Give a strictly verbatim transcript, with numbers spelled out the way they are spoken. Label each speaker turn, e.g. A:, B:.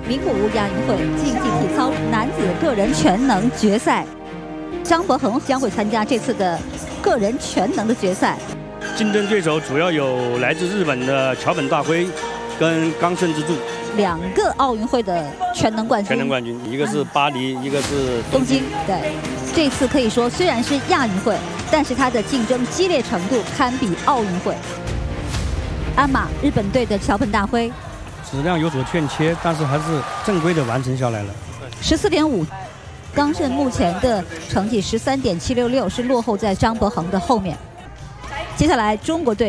A: 名古屋亚运会竞技体操男子个人全能决赛，张伯恒将会参加这次的个人全能的决赛。
B: 竞争对手主要有来自日本的桥本大辉跟冈胜之助，
A: 两个奥运会的全能冠军。
B: 全能冠军，一个是巴黎，嗯、一个是
A: 东京。对，这次可以说虽然是亚运会，但是它的竞争激烈程度堪比奥运会。鞍马日本队的桥本大辉。
C: 质量有所欠缺，但是还是正规的完成下来了。
A: 十四点五，冈胜目前的成绩十三点七六六，是落后在张伯恒的后面。接下来中国队